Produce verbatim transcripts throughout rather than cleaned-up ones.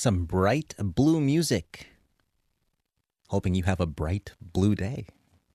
some bright blue music. Hoping you have a bright blue day.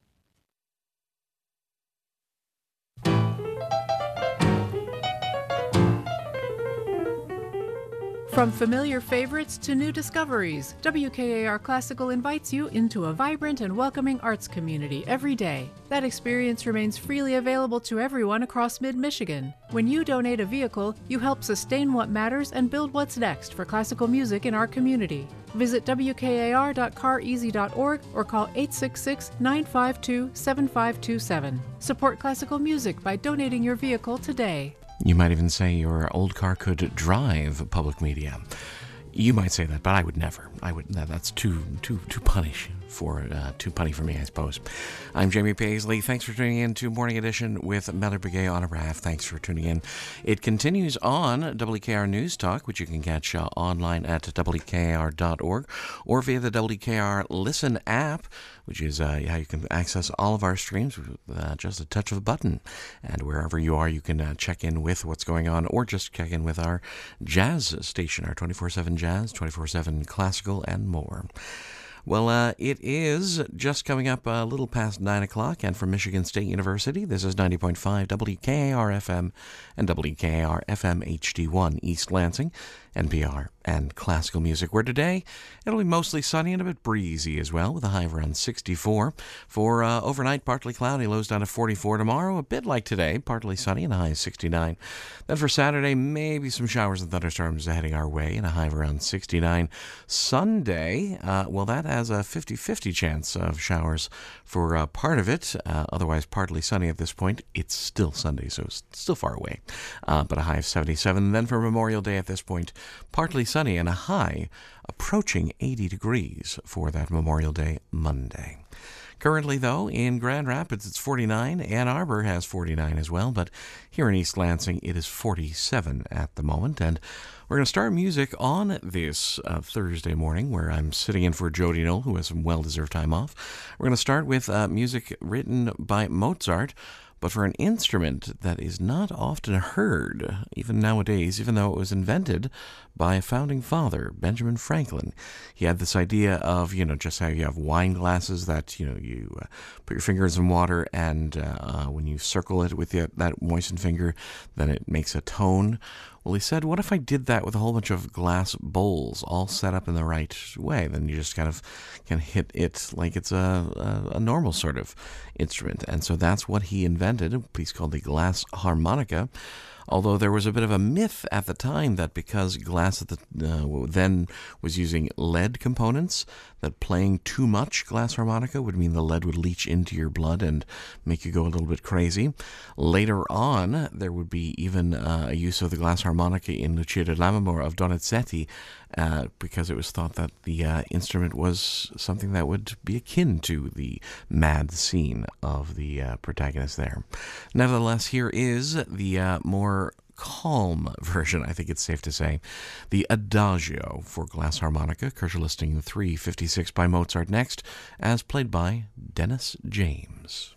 From familiar favorites to new discoveries, W K A R Classical invites you into a vibrant and welcoming arts community every day. That experience remains freely available to everyone across mid-Michigan. When you donate a vehicle, you help sustain what matters and build what's next for classical music in our community. Visit W K A R dot car easy dot org or call eight six six, nine five two, seven five two seven. Support classical music by donating your vehicle today. You might even say your old car could drive public media. You might say that, but I would never. I would. That's too too too punish for uh, too punny for me, I suppose. I'm Jamie Paisley. Thanks for tuning in to Morning Edition with Miller Begay on a Raft. Thanks for tuning in. It continues on W K R News Talk, which you can catch uh, online at W K R dot org or via the W K R Listen app, which is uh, how you can access all of our streams with uh, just a touch of a button. And wherever you are, you can uh, check in with what's going on or just check in with our jazz station, our twenty-four seven jazz, twenty-four seven classical, and more. Well, uh, it is just coming up a little past nine o'clock, and from Michigan State University, this is ninety point five W K A R F M and W K A R F M H D one East Lansing, N P R, and classical music, where today it'll be mostly sunny and a bit breezy as well, with a high of around sixty-four. For uh, overnight, partly cloudy, lows down to forty-four. Tomorrow, a bit like today, partly sunny and a high of sixty-nine. Then for Saturday, maybe some showers and thunderstorms heading our way, and a high of around sixty-nine. Sunday, uh, well, that has a fifty-fifty chance of showers for uh, part of it, uh, otherwise partly sunny at this point. It's still Sunday, so it's still far away, uh, but a high of seventy-seven. And then for Memorial Day at this point, partly sunny and a high approaching eighty degrees for that Memorial Day Monday. Currently, though, in Grand Rapids, it's forty-nine. Ann Arbor has forty-nine as well, but here in East Lansing, it is forty-seven at the moment. And we're going to start music on this uh, Thursday morning, where I'm sitting in for Jody Knoll, who has some well-deserved time off. We're going to start with uh, music written by Mozart, but for an instrument that is not often heard, even nowadays, even though it was invented by a founding father, Benjamin Franklin. He had this idea of, you know, just how you have wine glasses that, you know, you uh, put your fingers in water, and uh, when you circle it with the, that moistened finger, then it makes a tone. Well, he said, what if I did that with a whole bunch of glass bowls all set up in the right way? Then you just kind of can hit it like it's a, a, a normal sort of instrument. And so that's what he invented, a piece called the glass harmonica. Although there was a bit of a myth at the time that because glass at the, uh, then was using lead components, that playing too much glass harmonica would mean the lead would leach into your blood and make you go a little bit crazy. Later on, there would be even uh, a use of the glass harmonica in Lucia di Lammermoor of Donizetti, uh, because it was thought that the uh, instrument was something that would be akin to the mad scene of the uh, protagonist there. Nevertheless, here is the uh, more calm version, I think it's safe to say, the Adagio for glass harmonica, Kosher listing three fifty-six by Mozart next, as played by Dennis James.